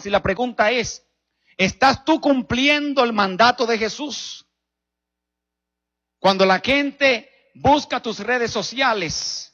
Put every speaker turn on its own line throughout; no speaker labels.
y la pregunta es, ¿estás tú cumpliendo el mandato de Jesús? Cuando la gente busca tus redes sociales,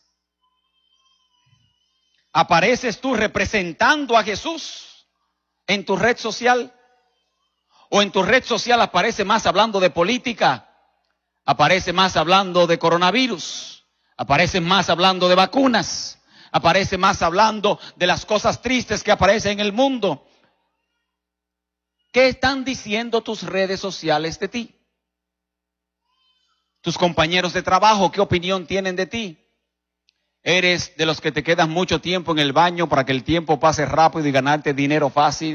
¿apareces tú representando a Jesús en tu red social? ¿O en tu red social aparece más hablando de política? ¿Aparece más hablando de coronavirus? ¿Aparece más hablando de vacunas? ¿Aparece más hablando de las cosas tristes que aparecen en el mundo? ¿Qué están diciendo tus redes sociales de ti? ¿Tus compañeros de trabajo qué opinión tienen de ti? ¿Eres de los que te quedas mucho tiempo en el baño para que el tiempo pase rápido y ganarte dinero fácil?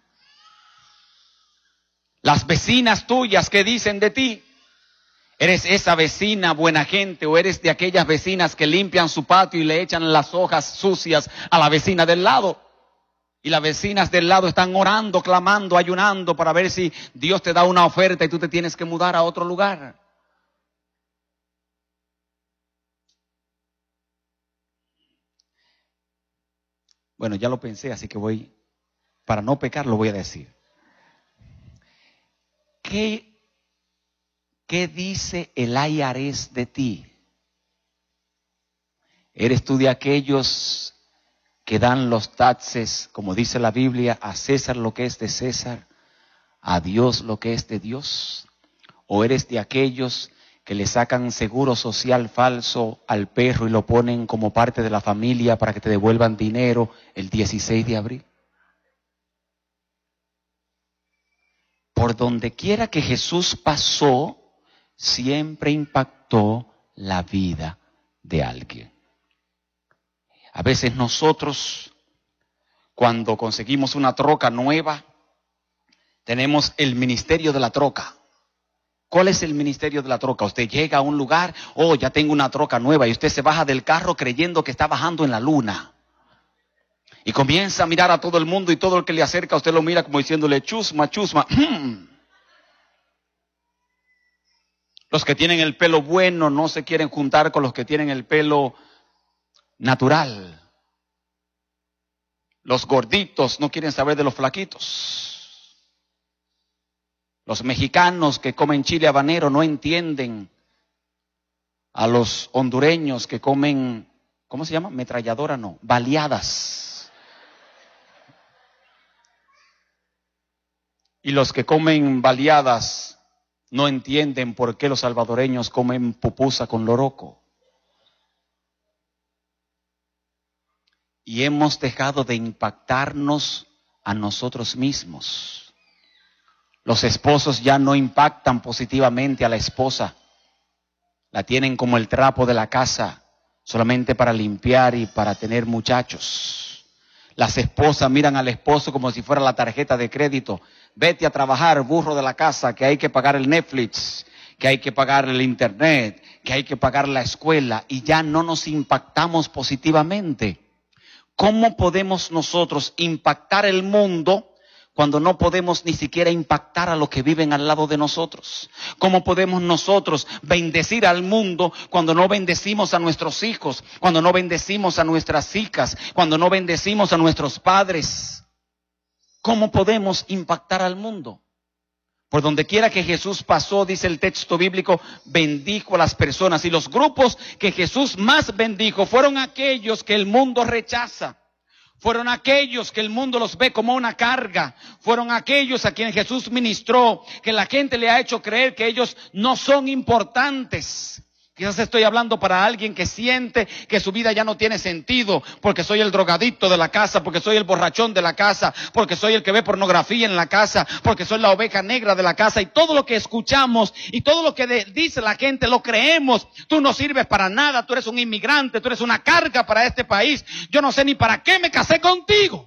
Las vecinas tuyas, ¿qué dicen de ti? ¿Eres esa vecina buena gente o eres de aquellas vecinas que limpian su patio y le echan las hojas sucias a la vecina del lado? Y las vecinas del lado están orando, clamando, ayunando para ver si Dios te da una oferta y tú te tienes que mudar a otro lugar. Bueno, ya lo pensé, así que para no pecar, lo voy a decir. ¿Qué dice el IRS de ti? ¿Eres tú de aquellos que dan los taxes, como dice la Biblia, a César lo que es de César, a Dios lo que es de Dios? ¿O eres de aquellos que le sacan seguro social falso al perro y lo ponen como parte de la familia para que te devuelvan dinero el 16 de abril? Por donde quiera que Jesús pasó, siempre impactó la vida de alguien. A veces nosotros, cuando conseguimos una troca nueva, tenemos el ministerio de la troca. ¿Cuál es el ministerio de la troca? Usted llega a un lugar, ya tengo una troca nueva, y usted se baja del carro creyendo que está bajando en la luna. Y comienza a mirar a todo el mundo y todo el que le acerca, usted lo mira como diciéndole, chusma, chusma. Los que tienen el pelo bueno no se quieren juntar con los que tienen el pelo natural. Los gorditos no quieren saber de los flaquitos. Los mexicanos que comen chile habanero no entienden a los hondureños que comen, ¿cómo se llama? Metralladora, no, baleadas. Y los que comen baleadas no entienden por qué los salvadoreños comen pupusa con loroco. Y hemos dejado de impactarnos a nosotros mismos. Los esposos ya no impactan positivamente a la esposa. La tienen como el trapo de la casa, solamente para limpiar y para tener muchachos. Las esposas miran al esposo como si fuera la tarjeta de crédito. Vete a trabajar, burro de la casa, que hay que pagar el Netflix, que hay que pagar el internet, que hay que pagar la escuela, y ya no nos impactamos positivamente. ¿Cómo podemos nosotros impactar el mundo cuando no podemos ni siquiera impactar a los que viven al lado de nosotros? ¿Cómo podemos nosotros bendecir al mundo cuando no bendecimos a nuestros hijos, cuando no bendecimos a nuestras hijas, cuando no bendecimos a nuestros padres? ¿Cómo podemos impactar al mundo? Por donde quiera que Jesús pasó, dice el texto bíblico, bendijo a las personas. Y los grupos que Jesús más bendijo fueron aquellos que el mundo rechaza. Fueron aquellos que el mundo los ve como una carga. Fueron aquellos a quienes Jesús ministró, que la gente le ha hecho creer que ellos no son importantes. Quizás estoy hablando para alguien que siente que su vida ya no tiene sentido, porque soy el drogadicto de la casa, porque soy el borrachón de la casa, porque soy el que ve pornografía en la casa, porque soy la oveja negra de la casa, y todo lo que escuchamos y todo lo que dice la gente lo creemos. Tú no sirves para nada, tú eres un inmigrante, tú eres una carga para este país, yo no sé ni para qué me casé contigo.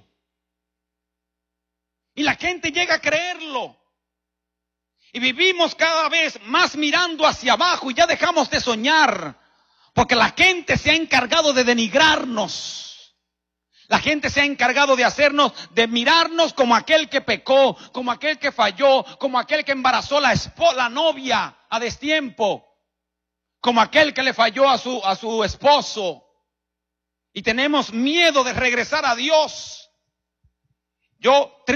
Y la gente llega a creerlo. Y vivimos cada vez más mirando hacia abajo y ya dejamos de soñar, porque la gente se ha encargado de denigrarnos. La gente se ha encargado de mirarnos como aquel que pecó, como aquel que falló, como aquel que embarazó la novia a destiempo, como aquel que le falló a su esposo. Y tenemos miedo de regresar a Dios.